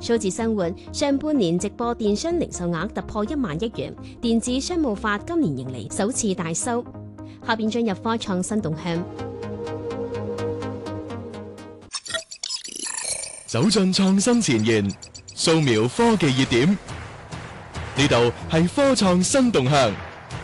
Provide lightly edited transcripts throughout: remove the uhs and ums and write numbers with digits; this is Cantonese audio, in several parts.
數字生活上半年直播電商零售額突破1萬億元，電子商務法今年迎嚟首次大收。下邊進入科創新動向， 走進創新前沿，掃描科技熱點，呢度係科創新動向。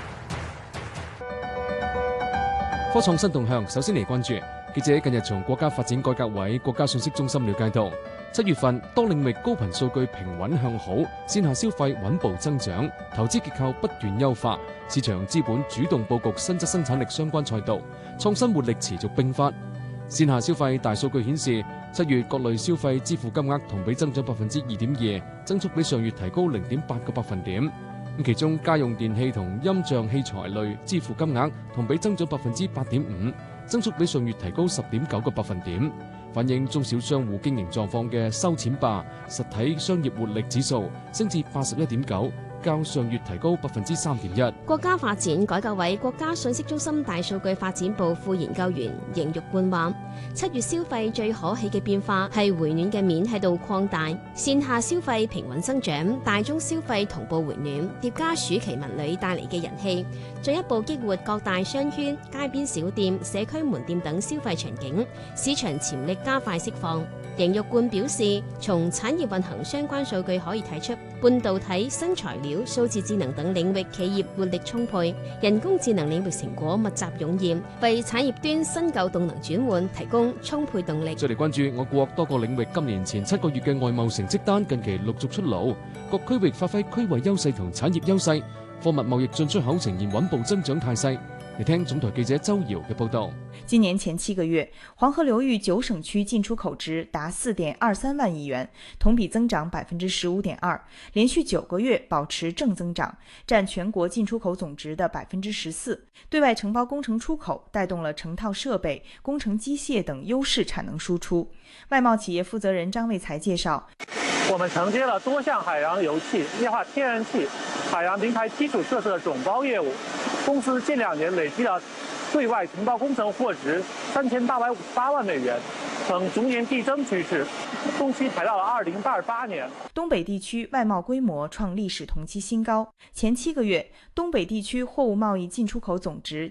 科創新動向，首先嚟關注記者近日從國家發展改革委國家信息中心了解到，7月份多領域高頻數據平穩向好，線下消費穩步增長，投資結構不斷優化，市場資本主動佈局新質生產力相關賽道，創新活力持續迸發。線下消費大數據顯示，7月各類消費支付金額同比增長2.2%，增速比上月提高0.8個百分點。其中家用電器同音像器材類支付金額同比增長8.5%，增速比上月提高10.9個百分點。反映中小商戶經營狀況嘅收錢霸實體商業活力指數升至81.9，較上月提高3.1%。 國家發展改革委國家信息中心大數據發展部副研究員邢玉冠話：7月消費最可喜嘅變化係回暖嘅面喺度擴大，線下消費平穩增長，大宗消費同步回暖，疊加暑期文旅帶嚟嘅人氣，進一步激活各大商圈、街邊小店、社區門店等消費場景，市場潛力加快釋放。邢玉冠表示，從產業運行相關數據可以睇出，半導體、新材料、數字智能等領域企業活力充沛，人工智能領域成果密集湧現，為產業端新舊動能轉換提供充沛動力。 再嚟關注我國多個領域今年前7個月嘅外貿成績單近期陸續出爐，各區域發揮區位優勢同產業優勢，貨物貿易進出口呈現穩步增長態勢。嚟聽總台記者周瑤嘅報道。 今年前7個月，黃河流域9省區進出口值達4.23萬億元，同比增長15.2%，連續9個月保持正增長，佔全國進出口總值的14%。對外承包工程出口帶動了成套設備、工程機械等優勢產能輸出。外貿企業負責人張衛才介紹， 我們承接了多項海洋油氣、液化天然氣、海洋平台基礎設施的總包業務，公司近2年累計了對外承包工程貨值3858萬美元，呈逐年遞增趨勢，中期排到了2028年。 東北地區外貿規模創歷史同期新高，前7個月，東北地區貨物貿易進出口總值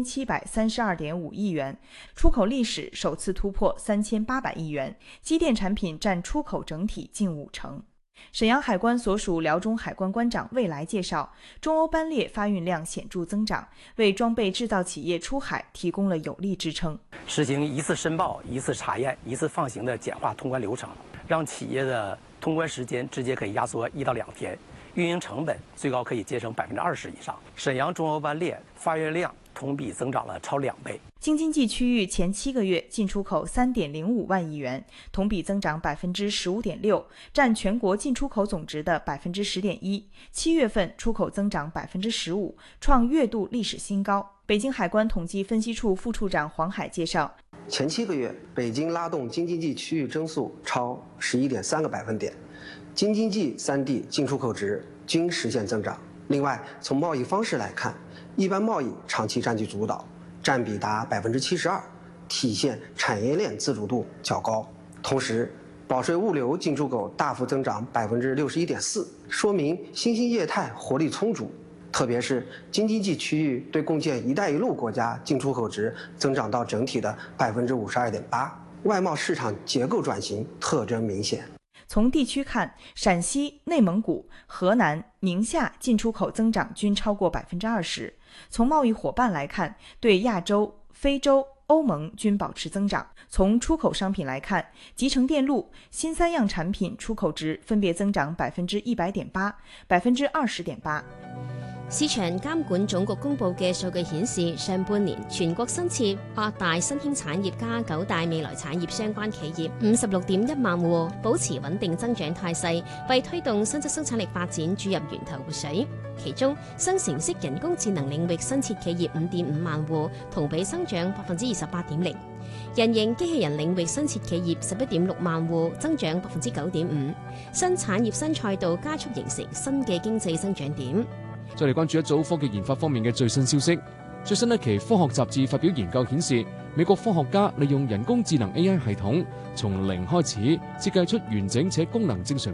7732.5億元，出口歷史首次突破3800億元，機電產品佔出口整體近50%。瀋陽海關所屬遼中海關關長魏來介紹，中歐班列發運量顯著增長，為裝備製造企業出海提供了有力支撐。 實行一次申報、一次查驗、一次放行的簡化通關流程，讓企業的通關時間直接可以壓縮1到2天，運營成本最高可以節省20%以上。瀋陽中歐班列發運量同比增長了超2倍。 京津冀區域前7個月進出口3.05萬億元，同比增長15.6%，佔全國進出口總值的10.1%。7月份出口增長15%，創月度歷史新高。北京海關統計分析處副處長黃海介紹， 前7個月，北京拉動京津冀區域增速超11.3個百分點，京津冀3地進出口值均實現增長。另外，從貿易方式來看，一般貿易長期佔據主導，佔比達72%，體現產業鏈自主度較高。同時，保稅物流進出口大幅增長61.4%，說明新興業態活力充足。特別是京津冀區域對共建“一帶一路”國家進出口值增長到整體的52.8%，外貿市場結構轉型特徵明顯。 從地區看，陝西、內蒙古、河南、寧夏進出口增長均超過20%。從貿易夥伴來看，對亞洲、非洲、歐盟均保持增長。從出口商品來看，集成電路、新3樣產品出口值分別增長100.8%、20.8%。 市場監管總局公布嘅數據顯示，上半年全國新設8大新興產業加9大未來產業相關企業56.1萬戶，保持穩定增長態勢，為推動新質生產力發展注入源頭活水。其中，生成式人工智能領域新設企業5.5萬戶，同比增長28.0%。人形機器人領域新設企業11.6萬戶，增長9.5%。新產業新賽道加速形成新嘅經濟增長點。 再嚟關注一組科技研發方面嘅最新消息。最新一期科學雜誌發表研究顯示，美國科學家利用人工智能 AI 系統，從零開始設計出完整且功能正常